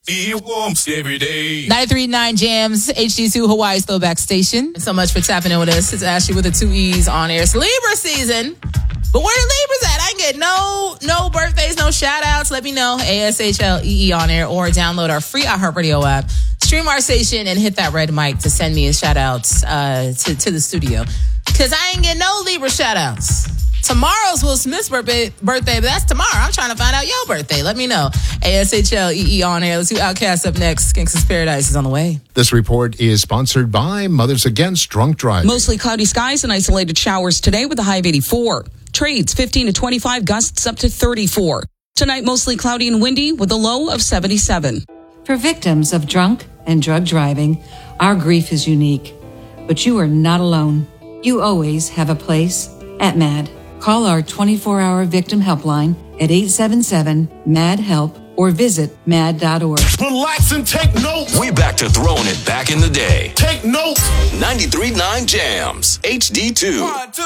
It warms every day. 93.9 Jams, HD2 Hawaii's throwback station. So much for tapping in with us. It's Ashley with the 2 E's on air. It's Libra season. But where the Libras at? I ain't get no birthdays, no shout outs. Let me know. ASHLEE on air, or download our free iHeartRadio app. Stream our station and hit that red mic to send me a shout out to the studio. Because I ain't getting no Libra shout outs. Tomorrow's Will Smith's birthday, but that's tomorrow. I'm trying to find out your birthday. Let me know. ASHLEE on air. Let's do Outkast up next. Gangsta's Paradise is on the way. This report is sponsored by Mothers Against Drunk Driving. Mostly cloudy skies and isolated showers today with a high of 84. Trades 15 to 25, gusts up to 34. Tonight, mostly cloudy and windy with a low of 77. For victims of drunk and drug driving, our grief is unique. But you are not alone. You always have a place at MAD. Call our 24-hour victim helpline at 877-MAD-HELP or visit mad.org. Relax and take notes. We back to throwing it back in the day. Take notes. 93.9 Jams, HD2.